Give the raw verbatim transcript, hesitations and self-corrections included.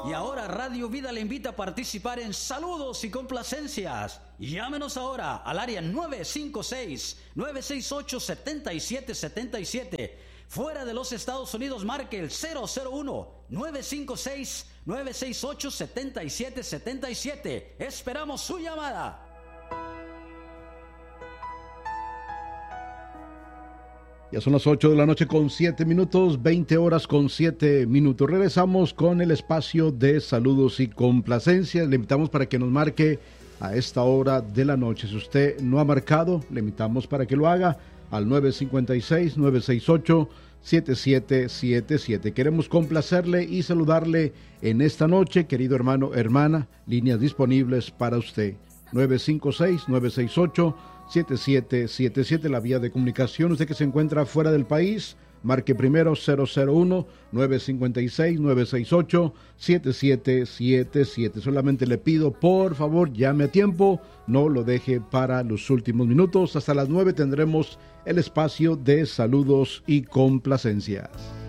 Y ahora Radio Vida le invita a participar en Saludos y Complacencias. Llámenos ahora al área nueve cinco seis, nueve seis ocho, siete siete siete siete. Fuera de los Estados Unidos, marque el cero cero uno, nueve cinco seis, nueve seis ocho, siete siete siete siete. Esperamos su llamada. Ya son las ocho de la noche con siete minutos, veinte horas con siete minutos. Regresamos con el espacio de saludos y complacencias. Le invitamos para que nos marque a esta hora de la noche. Si usted no ha marcado, le invitamos para que lo haga al nueve cinco seis, nueve seis ocho, siete siete siete siete. Queremos complacerle y saludarle en esta noche, querido hermano, hermana. Líneas disponibles para usted. nueve cinco seis, nueve seis ocho, siete siete siete siete, la vía de comunicación. Usted que se encuentra fuera del país, marque primero cero cero uno, nueve cinco seis, nueve seis ocho, siete siete siete siete. Solamente le pido, por favor, llame a tiempo, no lo deje para los últimos minutos. Hasta las nueve tendremos el espacio de saludos y complacencias.